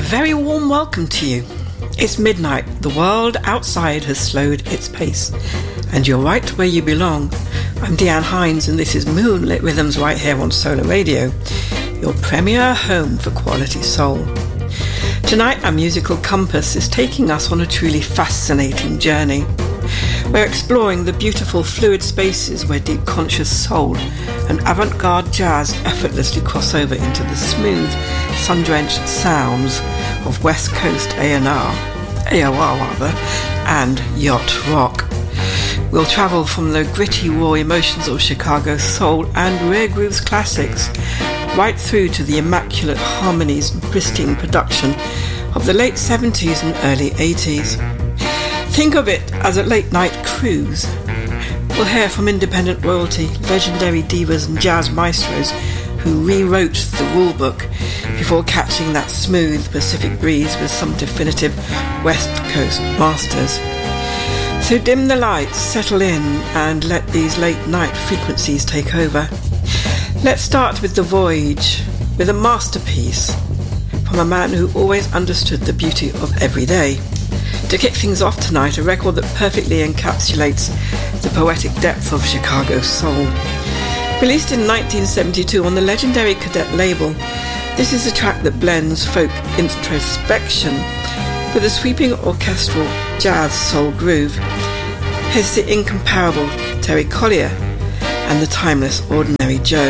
very warm welcome to you. It's midnight. The world outside has slowed its pace, and you're right where you belong. I'm Deanne Hines, and this is Moonlit Rhythms right here on Solar Radio, your premier home for quality soul. Tonight, our musical compass is taking us on a truly fascinating journey. We're exploring the beautiful fluid spaces where deep conscious soul and avant-garde jazz effortlessly cross over into the smooth, sun-drenched sounds of West Coast AOR, and yacht rock. We'll travel from the gritty, raw emotions of Chicago soul and rare grooves classics right through to the immaculate harmonies and pristine production of the late 70s and early 80s. Think of it as a late-night cruise. We'll hear from independent royalty, legendary divas and jazz maestros who rewrote the rulebook before catching that smooth Pacific breeze with some definitive West Coast masters. So dim the lights, settle in, and let these late-night frequencies take over. Let's start with The Voyage, with a masterpiece from a man who always understood the beauty of every day. To kick things off tonight, a record that perfectly encapsulates the poetic depth of Chicago soul. Released in 1972 on the legendary Cadet label, this is a track that blends folk introspection with a sweeping orchestral jazz soul groove. Here's the incomparable Terry Collier and the timeless Ordinary Joe.